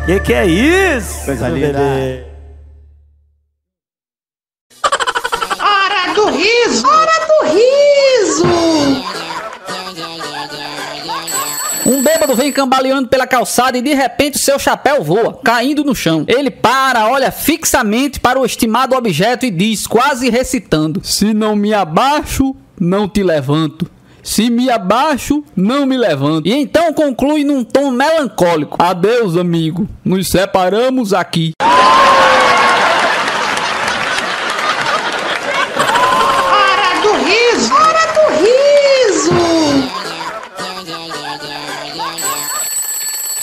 Que é isso? Coisa linda. Hora do riso! Hora do riso! Um bêbado vem cambaleando pela calçada e de repente seu chapéu voa, caindo no chão. Ele para, olha fixamente para o estimado objeto e diz, quase recitando: se não me abaixo, não te levanto. Se me abaixo, não me levanto. E então conclui num tom melancólico: adeus, amigo, nos separamos aqui.